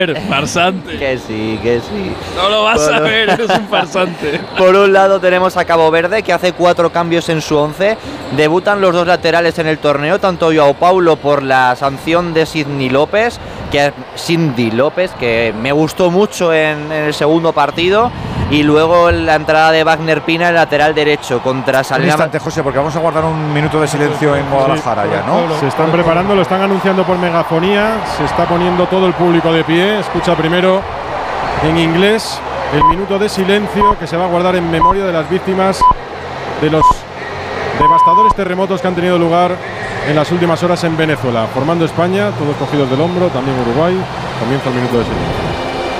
Farsante. Que sí, que sí. No lo vas a ver, eres un farsante. Por un lado tenemos a Cabo Verde, que hace 4 cambios en su 11. Debutan los dos laterales en el torneo, tanto Joao Paulo por la sanción de Cindy López, que me gustó mucho en el segundo partido, y luego la entrada de Wagner Pina, el lateral derecho, contra Salina. Un instante, José, porque vamos a guardar un minuto de silencio en Guadalajara ya, ¿no? Se están preparando, lo están anunciando por megafonía, se está poniendo todo el público de pie. Escucha primero en inglés el minuto de silencio que se va a guardar en memoria de las víctimas de los devastadores terremotos que han tenido lugar en las últimas horas en Venezuela. Formando España, todos cogidos del hombro, también Uruguay. Comienza el minuto de silencio.